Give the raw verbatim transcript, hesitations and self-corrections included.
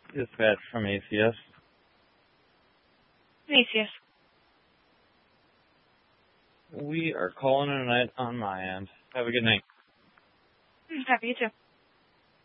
Dispatch from A C S. A C S. We are calling it a night on my end. Have a good night. Happy you too.